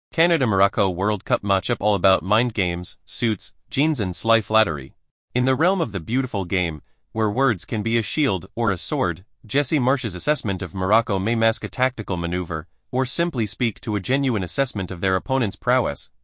Canada-Morocco World Cup matchup all about mind games, suits, jeans and sly flattery. In the realm of the beautiful game, where words can be a shield or a sword, Jesse Marsh's assessment of Morocco may mask a tactical maneuver, or simply speak to a genuine assessment of their opponent's prowess.